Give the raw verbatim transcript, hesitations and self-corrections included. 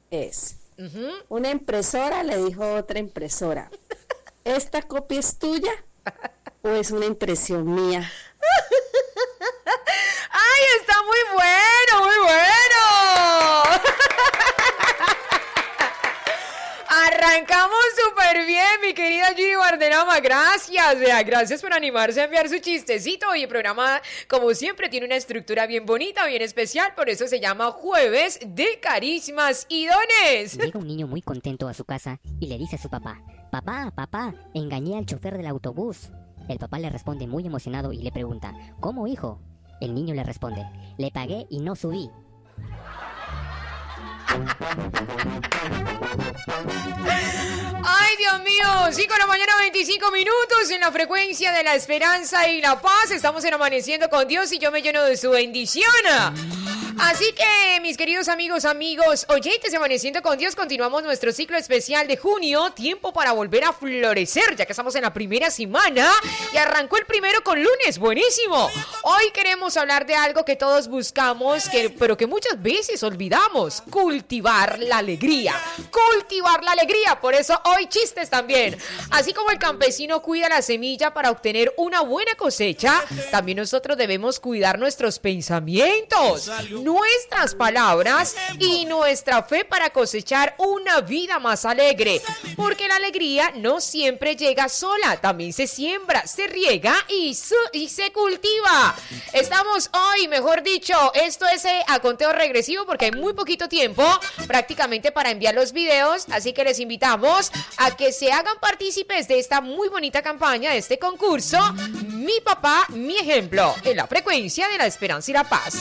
es, Uh-huh. una impresora le dijo a otra impresora, ¿esta copia es tuya o es una impresión mía? ¡Ay, está muy bueno, muy bueno! Arrancamos súper bien, mi querida Gigi Guardenama, gracias, vea, gracias por animarse a enviar su chistecito. Y el programa, como siempre, tiene una estructura bien bonita, bien especial, por eso se llama Jueves de Carismas y Dones. Llega un niño muy contento a su casa y le dice a su papá, papá, papá, engañé al chofer del autobús. El papá le responde muy emocionado y le pregunta, ¿cómo, hijo? El niño le responde, le pagué y no subí. Ay, Dios mío, cinco de la mañana, veinticinco minutos en la frecuencia de la esperanza y la paz. Estamos en Amaneciendo con Dios y yo me lleno de su bendición. Así que, mis queridos amigos, amigos, oyentes de Amaneciendo con Dios, continuamos nuestro ciclo especial de junio, tiempo para volver a florecer, ya que estamos en la primera semana y arrancó el primero con lunes, buenísimo. Hoy queremos hablar de algo que todos buscamos, que, pero que muchas veces olvidamos, cultivar la alegría, cultivar la alegría, por eso hoy chistes también. Así como el campesino cuida la semilla para obtener una buena cosecha, también nosotros debemos cuidar nuestros pensamientos, nuestras palabras y nuestra fe para cosechar una vida más alegre, porque la alegría no siempre llega sola, también se siembra, se riega y, su- y se cultiva. Estamos hoy, mejor dicho, esto es eh, a conteo regresivo porque hay muy poquito tiempo prácticamente para enviar los videos, así que les invitamos a que se hagan partícipes de esta muy bonita campaña, de este concurso, Mi Papá, Mi Ejemplo, en la frecuencia de la esperanza y la paz.